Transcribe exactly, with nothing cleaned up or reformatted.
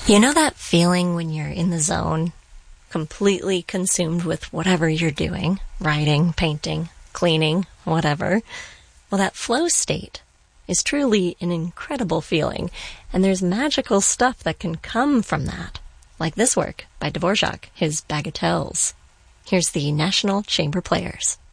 You know that feeling when you're in the zone, completely consumed with whatever you're doing, writing, painting, cleaning, whatever? Well, that flow state is truly an incredible feeling, and there's magical stuff that can come from that, like this work by Dvorak, his Bagatelles. Here's the National Chamber Players.